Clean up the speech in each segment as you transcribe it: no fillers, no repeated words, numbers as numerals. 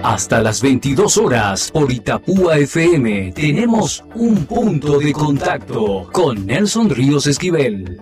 Hasta las 22 horas por Itapúa FM tenemos un punto de contacto con Nelson Ríos Esquivel.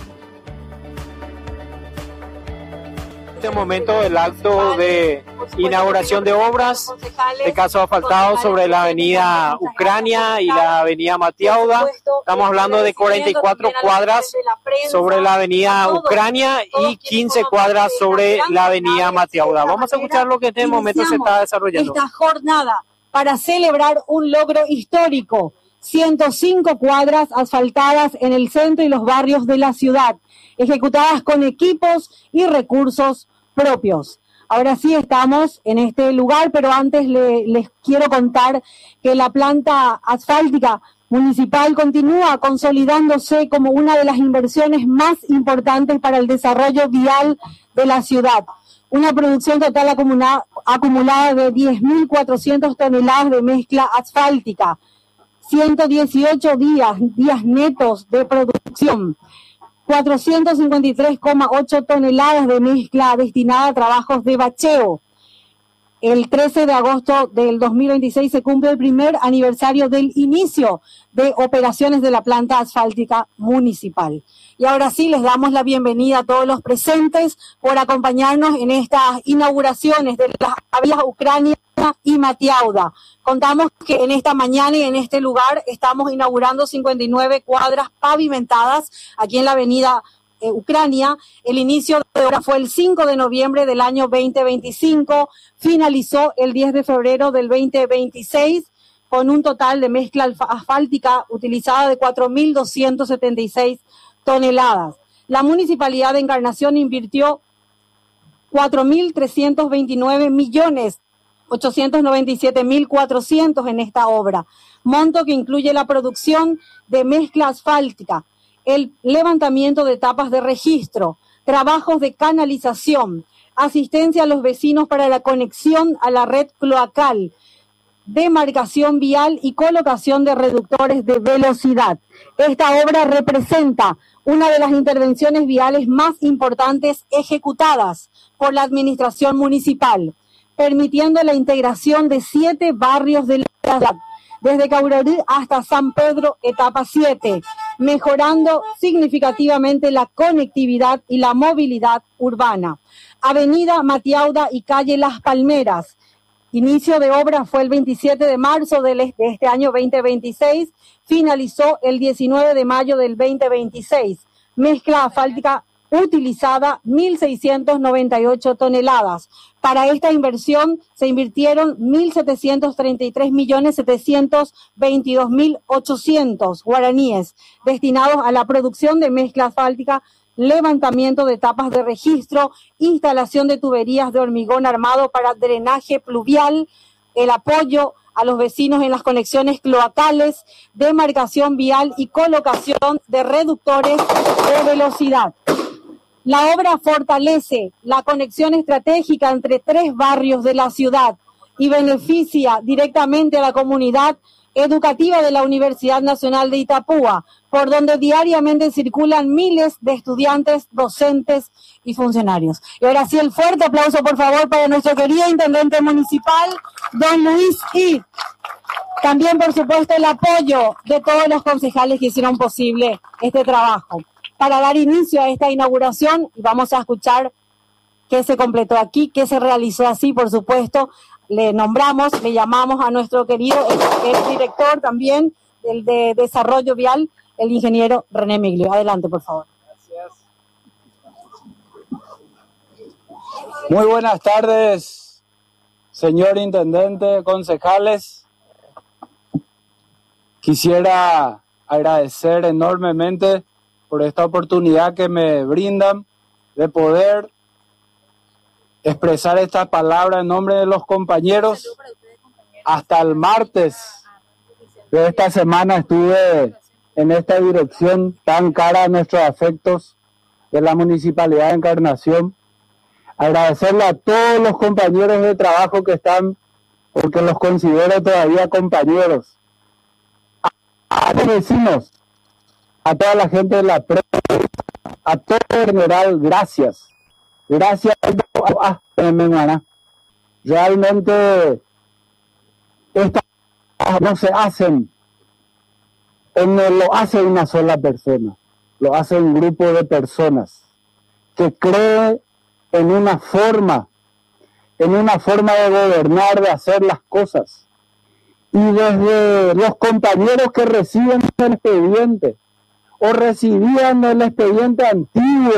En este momento el acto de inauguración de obras de caso asfaltado sobre la avenida Ucrania y la avenida Matiauda. Estamos hablando de 44 cuadras sobre la avenida Ucrania y 15 cuadras sobre la avenida Matiauda. Vamos a escuchar lo que en este momento se está desarrollando. Esta jornada para celebrar un logro histórico. 105 cuadras asfaltadas en el centro y los barrios de la ciudad, ejecutadas con equipos y recursos propios. Ahora sí estamos en este lugar, pero antes les quiero contar que la planta asfáltica municipal continúa consolidándose como una de las inversiones más importantes para el desarrollo vial de la ciudad. Una producción total acumulada de 10.400 toneladas de mezcla asfáltica, 118 días netos de producción, 453,8 toneladas de mezcla destinada a trabajos de bacheo. El 13 de agosto del 2026 se cumple el primer aniversario del inicio de operaciones de la planta asfáltica municipal. Y ahora sí, les damos la bienvenida a todos los presentes por acompañarnos en estas inauguraciones de las avenidas Ucrania y Matiauda. Contamos que en esta mañana y en este lugar estamos inaugurando 59 cuadras pavimentadas aquí en la avenida Ucrania. El inicio de obra fue el 5 de noviembre del año 2025, finalizó el 10 de febrero del 2026 con un total de mezcla asfáltica utilizada de 4.276 toneladas. La Municipalidad de Encarnación invirtió 4.329.897.400 en esta obra, monto que incluye la producción de mezcla asfáltica, el levantamiento de tapas de registro, trabajos de canalización, asistencia a los vecinos para la conexión a la red cloacal, demarcación vial y colocación de reductores de velocidad. Esta obra representa una de las intervenciones viales más importantes ejecutadas por la administración municipal, permitiendo la integración de 7 barrios de la ciudad, desde Caurarí hasta San Pedro, etapa 7, mejorando significativamente la conectividad y la movilidad urbana. Avenida Matiauda y calle Las Palmeras. Inicio de obra fue el 27 de marzo de este año 2026, finalizó el 19 de mayo del 2026. Mezcla asfáltica utilizada 1.698 toneladas. Para esta inversión se invirtieron 1.733.722.800 guaraníes destinados a la producción de mezcla asfáltica, levantamiento de tapas de registro, instalación de tuberías de hormigón armado para drenaje pluvial, el apoyo a los vecinos en las conexiones cloacales, demarcación vial y colocación de reductores de velocidad. La obra fortalece la conexión estratégica entre 3 barrios de la ciudad y beneficia directamente a la comunidad educativa de la Universidad Nacional de Itapúa, por donde diariamente circulan miles de estudiantes, docentes y funcionarios. Y ahora sí, el fuerte aplauso, por favor, para nuestro querido intendente municipal, don Luis I. También, por supuesto, el apoyo de todos los concejales que hicieron posible este trabajo. Para dar inicio a esta inauguración, vamos a escuchar qué se completó aquí, qué se realizó así, por supuesto. Le llamamos a nuestro querido el director también de Desarrollo Vial, el ingeniero René Miglio. Adelante, por favor. Gracias. Muy buenas tardes, señor intendente, concejales. Quisiera agradecer enormemente por esta oportunidad que me brindan de poder expresar esta palabra en nombre de los compañeros. Hasta el martes de esta semana estuve en esta dirección tan cara a nuestros afectos de la Municipalidad de Encarnación. Agradecerle a todos los compañeros de trabajo que están, porque los considero todavía compañeros. A los vecinos, a toda la gente de la prensa, a todo en general, gracias. Gracias. Realmente estas cosas no se hacen, o no lo hace una sola persona, lo hace un grupo de personas que cree en una forma de gobernar, de hacer las cosas. Y desde los compañeros que reciben el expediente o recibían el expediente antiguo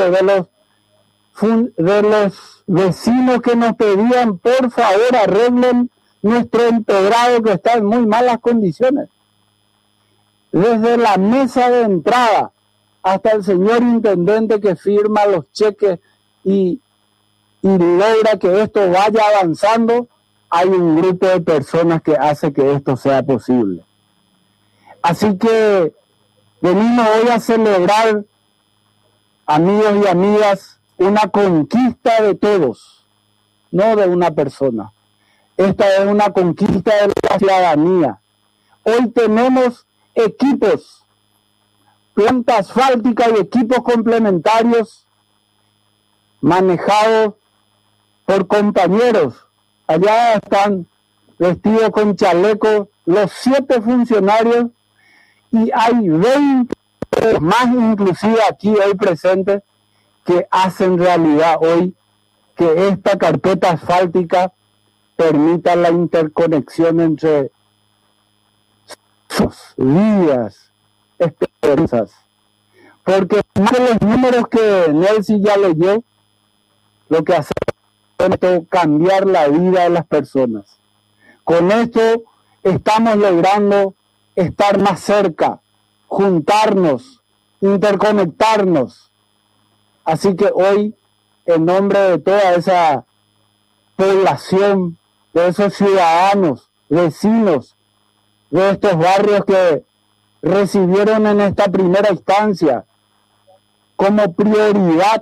de los vecinos que nos pedían, por favor, arreglen nuestro empedrado que está en muy malas condiciones. Desde la mesa de entrada hasta el señor intendente que firma los cheques y logra que esto vaya avanzando, hay un grupo de personas que hace que esto sea posible. Así que venimos hoy a celebrar, amigos y amigas, una conquista de todos, no de una persona. Esta es una conquista de la ciudadanía. Hoy tenemos equipos, planta asfáltica y equipos complementarios manejados por compañeros. Allá están vestidos con chaleco los 7 funcionarios y hay 20 más inclusive aquí hoy presentes que hacen realidad hoy que esta carpeta asfáltica permita la interconexión entre sus vidas, experiencias. Porque más de los números que Nelson ya leyó, lo que hace es cambiar la vida de las personas. Con esto estamos logrando estar más cerca, juntarnos, interconectarnos. Así que hoy, en nombre de toda esa población, de esos ciudadanos, vecinos, de estos barrios que recibieron en esta primera instancia como prioridad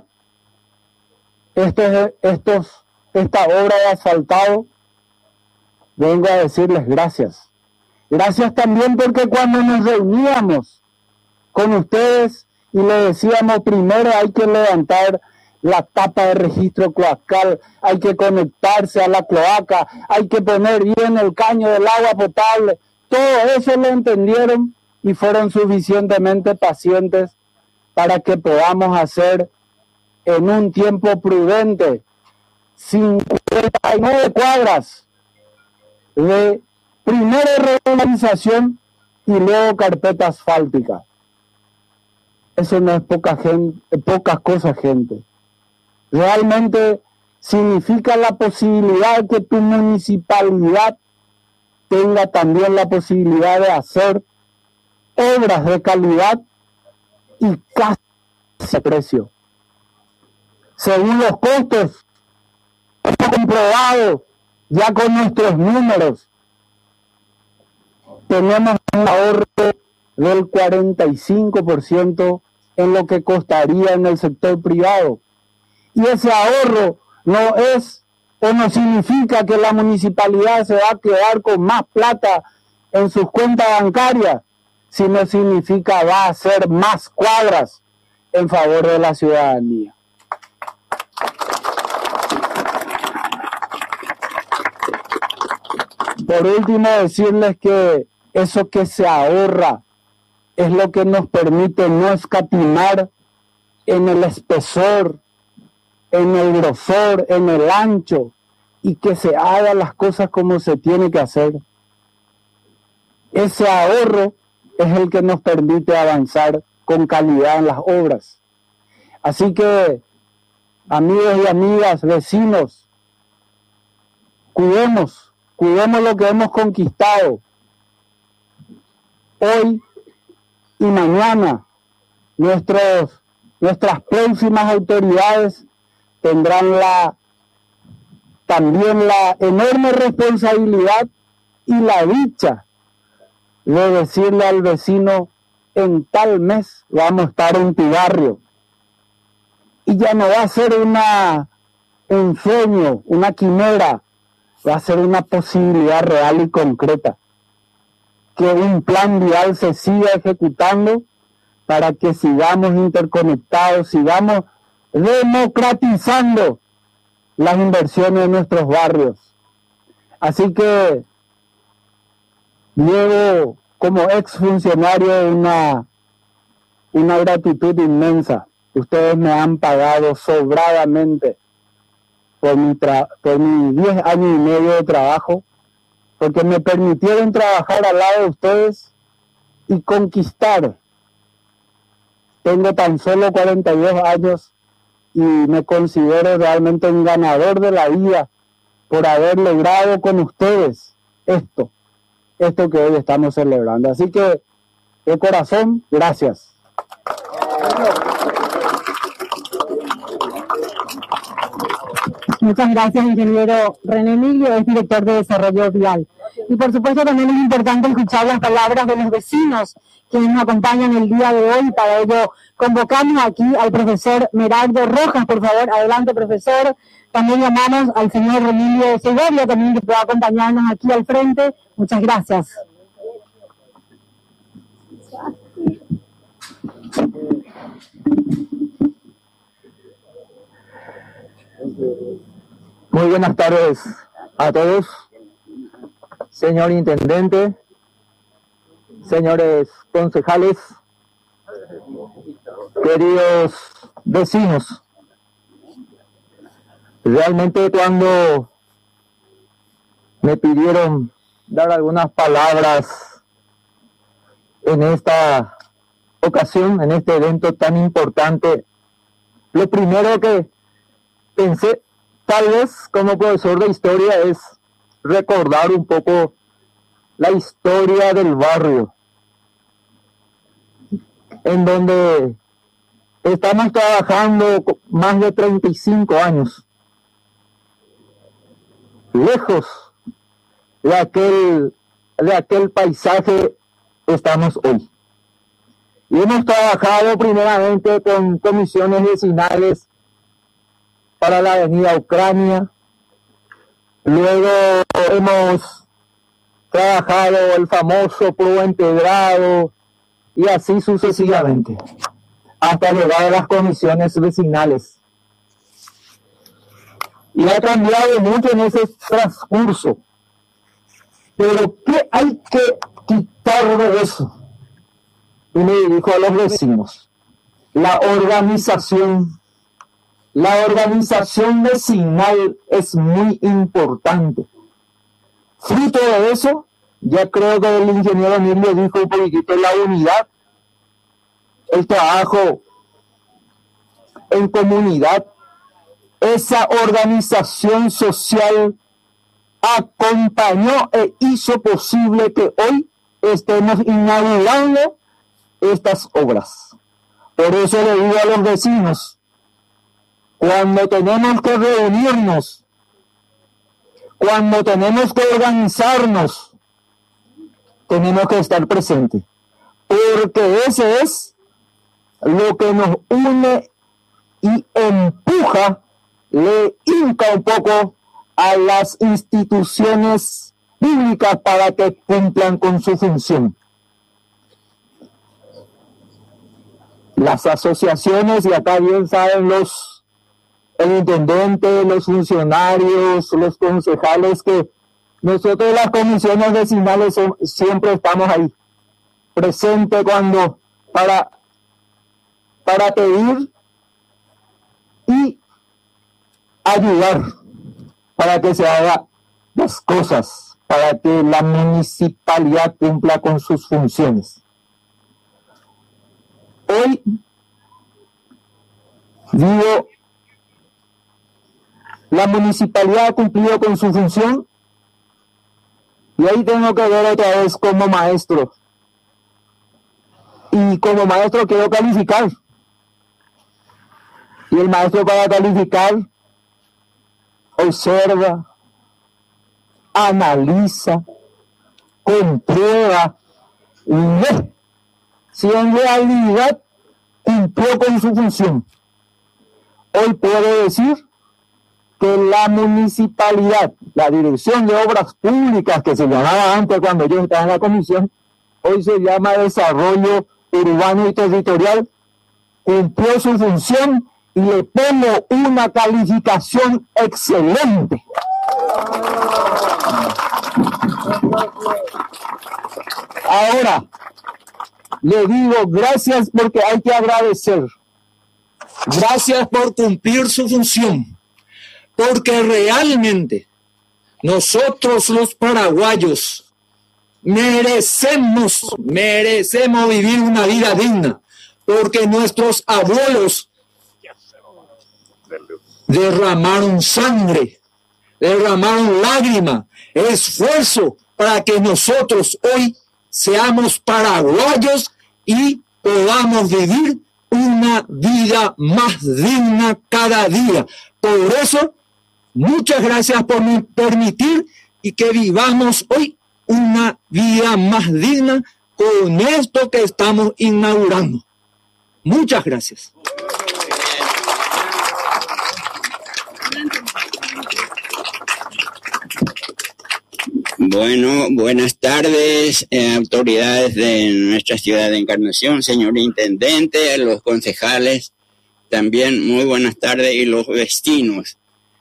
esta obra de asfaltado, vengo a decirles gracias. Gracias también porque cuando nos reuníamos con ustedes y le decíamos primero hay que levantar la tapa de registro cloacal, hay que conectarse a la cloaca, hay que poner bien el caño del agua potable, todo eso lo entendieron y fueron suficientemente pacientes para que podamos hacer en un tiempo prudente 59 cuadras de primero regularización y luego carpeta asfáltica. Eso no es pocas cosas, gente. Realmente significa la posibilidad de que tu municipalidad tenga también la posibilidad de hacer obras de calidad y casi a precio. Según los costos, hemos comprobado ya con nuestros números, tenemos un ahorro del 45% en lo que costaría en el sector privado. Y ese ahorro no es o no significa que la municipalidad se va a quedar con más plata en sus cuentas bancarias, sino significa va a hacer más cuadras en favor de la ciudadanía. Por último, decirles que eso que se ahorra es lo que nos permite no escatimar en el espesor, en el grosor, en el ancho, y que se hagan las cosas como se tiene que hacer. Ese ahorro es el que nos permite avanzar con calidad en las obras. Así que, amigos y amigas, vecinos, cuidemos lo que hemos conquistado. Hoy y mañana, nuestras próximas autoridades tendrán también la enorme responsabilidad y la dicha de decirle al vecino, en tal mes vamos a estar en tu barrio. Y ya no va a ser un sueño, una quimera, va a ser una posibilidad real y concreta. Que un plan vial se siga ejecutando para que sigamos interconectados, sigamos democratizando las inversiones en nuestros barrios. Así que llevo como exfuncionario una gratitud inmensa. Ustedes me han pagado sobradamente por mis 10 años y medio de trabajo, porque me permitieron trabajar al lado de ustedes y conquistar. Tengo tan solo 42 años y me considero realmente un ganador de la vida por haber logrado con ustedes esto que hoy estamos celebrando. Así que, de corazón, gracias. Muchas gracias, ingeniero René Emilio, es director de Desarrollo Vial. Y por supuesto también es importante escuchar las palabras de los vecinos quienes nos acompañan el día de hoy. Para ello convocamos aquí al profesor Merardo Rojas. Por favor, adelante, profesor. También llamamos al señor Emilio Segovia, también que pueda acompañarnos aquí al frente. Muchas gracias. Muy buenas tardes a todos, señor intendente, señores concejales, queridos vecinos. Realmente cuando me pidieron dar algunas palabras en esta ocasión, en este evento tan importante, lo primero que pensé, tal vez como profesor de historia, es recordar un poco la historia del barrio, en donde estamos trabajando más de 35 años, lejos de aquel paisaje estamos hoy. Y hemos trabajado primeramente con comisiones vecinales para la avenida Ucrania, luego hemos trabajado el famoso Prueba Integrado y así sucesivamente, hasta llegar a las comisiones vecinales. Y ha cambiado mucho en ese transcurso. Pero ¿qué hay que quitar de eso? Y me dirijo a los vecinos. La organización vecinal es muy importante. Fruto de eso, ya creo que el ingeniero Emilio dijo un poquitito, la unidad, el trabajo en comunidad, esa organización social acompañó e hizo posible que hoy estemos inaugurando estas obras. Por eso le digo a los vecinos, cuando tenemos que reunirnos, cuando tenemos que organizarnos, tenemos que estar presentes, porque ese es lo que nos une y empuja, le hinca un poco a las instituciones públicas para que cumplan con su función. Las asociaciones, y acá bien saben el intendente, los funcionarios, los concejales, que nosotros las comisiones vecinales siempre estamos ahí, presentes para pedir y ayudar para que se hagan las cosas, para que la municipalidad cumpla con sus funciones. Hoy digo, la municipalidad ha cumplido con su función, y ahí tengo que ver otra vez como maestro. Y como maestro quiero calificar. Y el maestro, para calificar, observa, analiza, comprueba, ve si en realidad cumplió con su función. Hoy puedo decir que la municipalidad, la Dirección de Obras Públicas, que se llamaba antes cuando yo estaba en la comisión, hoy se llama Desarrollo Urbano y Territorial, cumplió su función y le pongo una calificación excelente. Ahora, le digo gracias porque hay que agradecer. Gracias por cumplir su función, porque realmente nosotros los paraguayos merecemos vivir una vida digna, porque nuestros abuelos derramaron sangre, derramaron lágrimas, esfuerzo para que nosotros hoy seamos paraguayos y podamos vivir una vida más digna cada día. Por eso, muchas gracias por permitir y que vivamos hoy una vida más digna con esto que estamos inaugurando. Muchas gracias. Bueno, buenas tardes, autoridades de nuestra ciudad de Encarnación, señor intendente, los concejales, también muy buenas tardes, y los vecinos.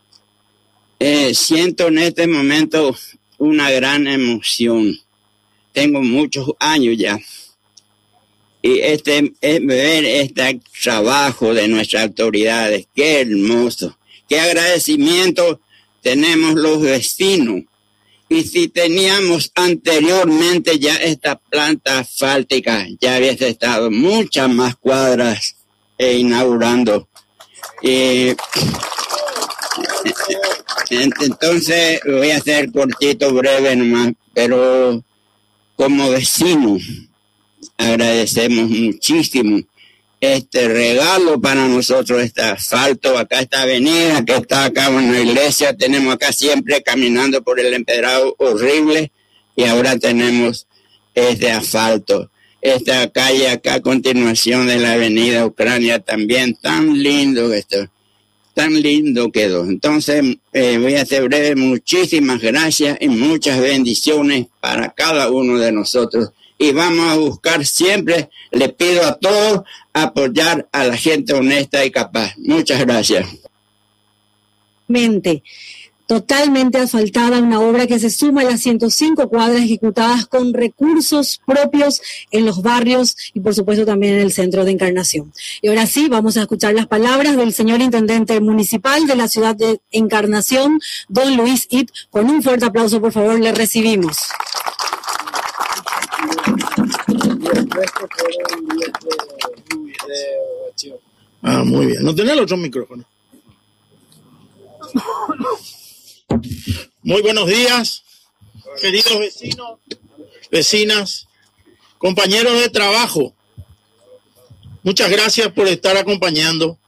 Siento en este momento una gran emoción. Tengo muchos años ya. Y ver este trabajo de nuestras autoridades, qué hermoso, qué agradecimiento tenemos los vecinos. Y si teníamos anteriormente ya esta planta asfáltica, ya había estado muchas más cuadras inaugurando. Entonces voy a hacer cortito, breve nomás, pero como vecinos agradecemos muchísimo este regalo para nosotros, este asfalto, acá esta avenida que está acá en la iglesia, tenemos acá siempre caminando por el empedrado horrible, y ahora tenemos este asfalto. Esta calle acá a continuación de la avenida Ucrania también, tan lindo esto, tan lindo quedó. Entonces voy a ser breve, muchísimas gracias y muchas bendiciones para cada uno de nosotros. Y vamos a buscar siempre, le pido a todos, apoyar a la gente honesta y capaz. Muchas gracias. Totalmente asfaltada, una obra que se suma a las 105 cuadras ejecutadas con recursos propios en los barrios y por supuesto también en el centro de Encarnación. Y ahora sí, vamos a escuchar las palabras del señor intendente municipal de la ciudad de Encarnación, don Luis Ip. Con un fuerte aplauso, por favor, le recibimos. Muy bien. ¿No tenés el otro micrófono? Muy buenos días, queridos vecinos, vecinas, compañeros de trabajo. Muchas gracias por estar acompañando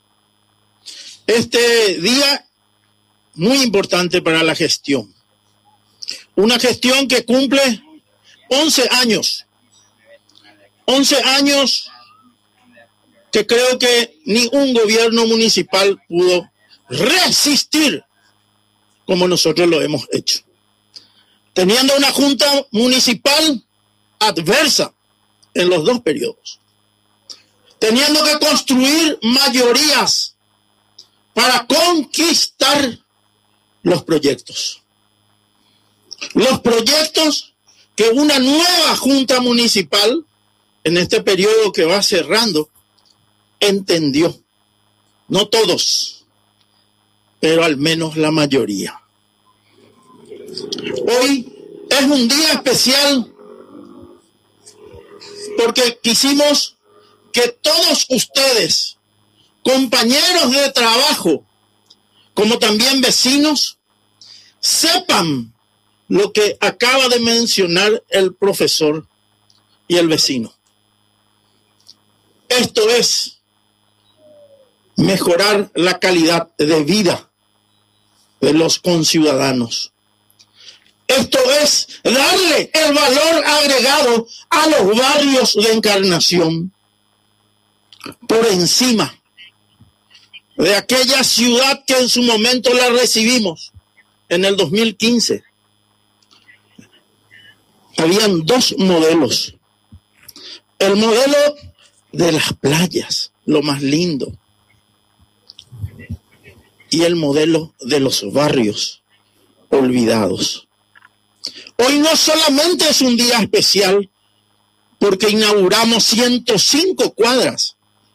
este día muy importante para la gestión. Una gestión que cumple 11 años. 11 años que creo que ni un gobierno municipal pudo resistir como nosotros lo hemos hecho. Teniendo una junta municipal adversa en los dos periodos. Teniendo que construir mayorías para conquistar los proyectos. Los proyectos que una nueva junta municipal, en este periodo que va cerrando, entendió. No todos, pero al menos la mayoría. Hoy es un día especial porque quisimos que todos ustedes, compañeros de trabajo, como también vecinos, sepan lo que acaba de mencionar el profesor y el vecino. Esto es mejorar la calidad de vida de los conciudadanos. Esto es darle el valor agregado a los barrios de Encarnación por encima de aquella ciudad que en su momento la recibimos en el 2015. Habían dos modelos. El modelo de las playas, lo más lindo, y el modelo de los barrios olvidados. Hoy no solamente es un día especial porque inauguramos 105 cuadras,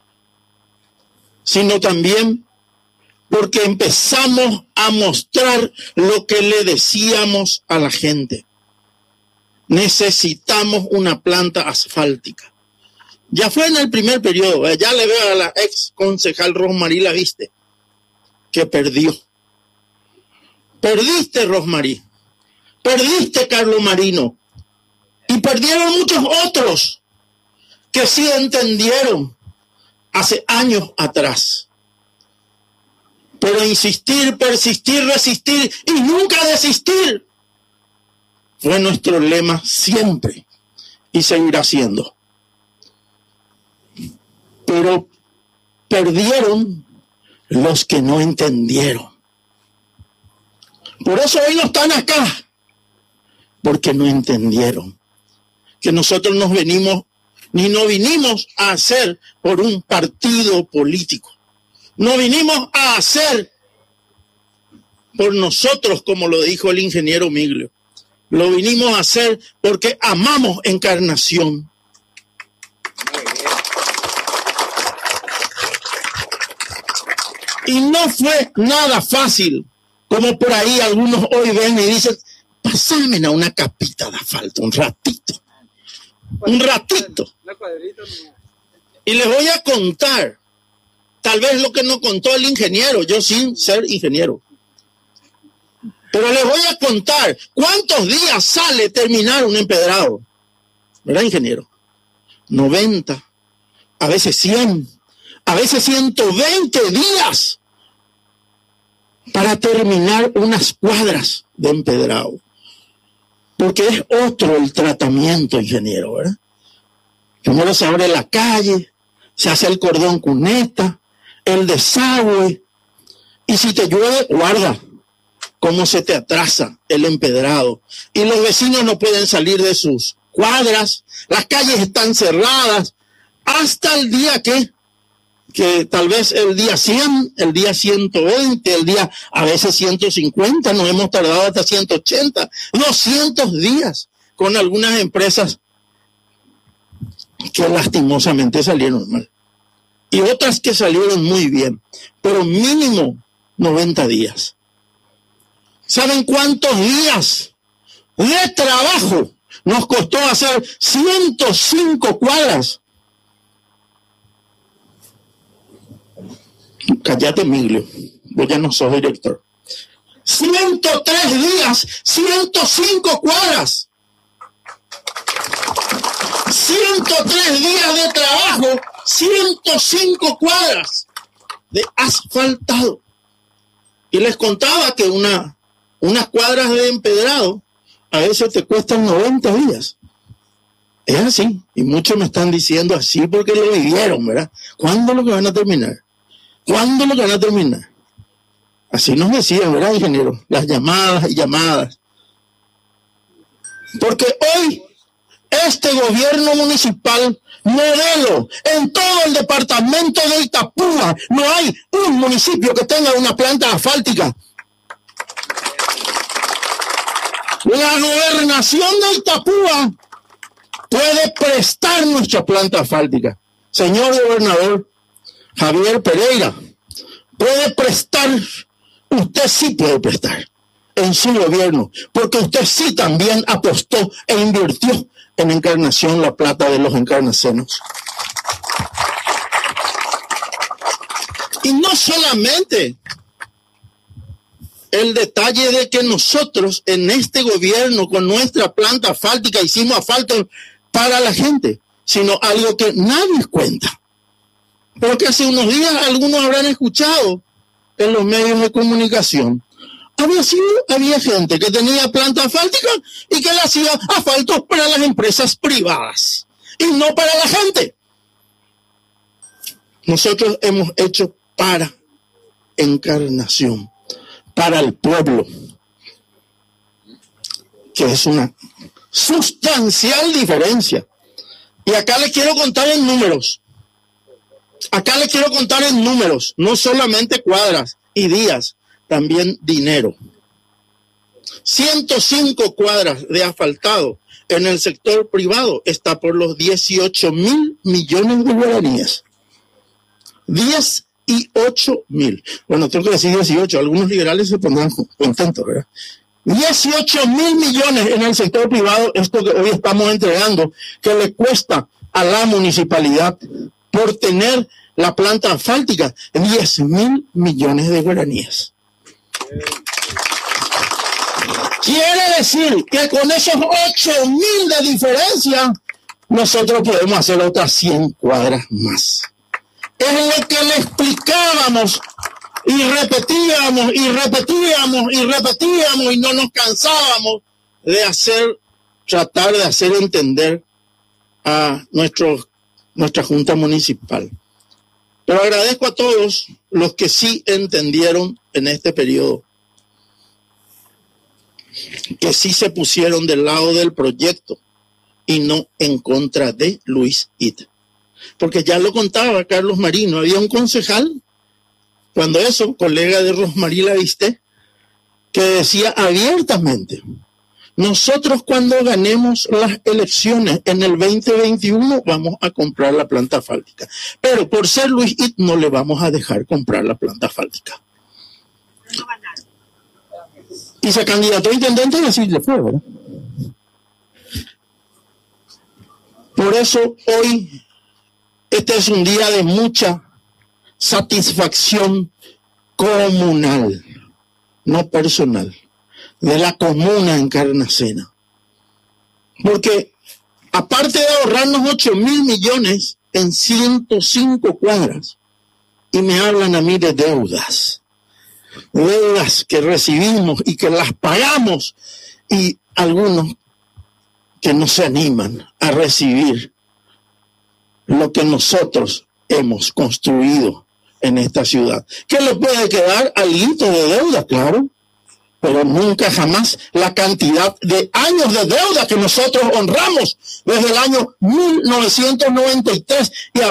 sino también porque empezamos a mostrar lo que le decíamos a la gente. Necesitamos una planta asfáltica. Ya fue en el primer periodo, ya le veo a la ex concejal Rosmarie la viste, que perdió. Perdiste, Rosmarie. Perdiste, Carlos Marino. Y perdieron muchos otros que sí entendieron hace años atrás. Pero insistir, persistir, resistir y nunca desistir fue nuestro lema siempre y seguirá siendo. Pero perdieron los que no entendieron. Por eso hoy no están acá, porque no entendieron que nosotros no vinimos a hacer por un partido político. No vinimos a hacer por nosotros, como lo dijo el ingeniero Miglio. Lo vinimos a hacer porque amamos Encarnación. Y no fue nada fácil, como por ahí algunos hoy ven y dicen, pásame a una capita de asfalto, un ratito. Y les voy a contar, tal vez lo que no contó el ingeniero, yo sin ser ingeniero. Pero les voy a contar cuántos días sale terminar un empedrado. ¿Verdad, ingeniero? 90, a veces 100, a veces 120 días para terminar unas cuadras de empedrado. Porque es otro el tratamiento, ingeniero, ¿verdad? Primero se abre la calle, se hace el cordón cuneta, el desagüe, y si te llueve, guarda cómo se te atrasa el empedrado. Y los vecinos no pueden salir de sus cuadras, las calles están cerradas, hasta el día que tal vez el día 100, el día 120, el día a veces 150, nos hemos tardado hasta 180, 200 días con algunas empresas que lastimosamente salieron mal. Y otras que salieron muy bien, pero mínimo 90 días. ¿Saben cuántos días de trabajo nos costó hacer 105 cuadras? Cállate, Miglio, vos ya no sos director. 103 días, 105 cuadras. 103 días de trabajo, 105 cuadras de asfaltado. Y les contaba que unas cuadras de empedrado a veces te cuestan 90 días. Es así. Y muchos me están diciendo así porque lo vivieron, ¿verdad? ¿Cuándo es lo que van a terminar? ¿Cuándo es lo que van a terminar? Así nos decían, ¿verdad, ingeniero? Las llamadas y llamadas. Porque hoy este gobierno municipal modelo en todo el departamento de Itapúa, no hay un municipio que tenga una planta asfáltica. La gobernación de Itapúa puede prestar nuestra planta asfáltica. Señor gobernador Javier Pereira, puede prestar, usted sí puede prestar en su gobierno, porque usted sí también apostó e invirtió en Encarnación la plata de los encarnacenos. Y no solamente el detalle de que nosotros en este gobierno con nuestra planta asfáltica hicimos asfalto para la gente, sino algo que nadie cuenta, pero que hace unos días algunos habrán escuchado en los medios de comunicación. Había gente que tenía planta asfáltica y que le hacía asfaltos para las empresas privadas y no para la gente. Nosotros hemos hecho para Encarnación, para el pueblo, que es una sustancial diferencia. Y acá les quiero contar en números. No solamente cuadras y días, también dinero. 105 cuadras de asfaltado en el sector privado está por los 18.000 millones de guaraníes. 18.000. Bueno, tengo que decir 18. Algunos liberales se pondrán contentos, ¿verdad? 18.000 millones en el sector privado, esto que hoy estamos entregando, que le cuesta a la municipalidad por tener la planta asfáltica, 10.000 millones de guaraníes. Quiere decir que con esos 8.000 de diferencia, nosotros podemos hacer otras 100 cuadras más. Es lo que le explicábamos y repetíamos y repetíamos y repetíamos y no nos cansábamos de tratar de hacer entender a nuestra Junta Municipal. Pero agradezco a todos los que sí entendieron en este periodo, que sí se pusieron del lado del proyecto y no en contra de Luis Ita. Porque ya lo contaba Carlos Marino, había un concejal, cuando eso, colega de Rosmarie Laviste, que decía abiertamente, nosotros cuando ganemos las elecciones en el 2021 vamos a comprar la planta asfáltica. Pero por ser Luis Ita no le vamos a dejar comprar la planta asfáltica. Y se candidató a intendente y así le fue, ¿verdad? Por eso hoy este es un día de mucha satisfacción comunal, no personal, de la comuna Encarnacena. Porque aparte de ahorrarnos 8.000 millones en 105 cuadras, y me hablan a mí de deudas que recibimos y que las pagamos, y algunos que no se animan a recibir lo que nosotros hemos construido en esta ciudad. ¿Qué le puede quedar algo de deuda? Claro, pero nunca jamás la cantidad de años de deuda que nosotros honramos desde el año 1993 y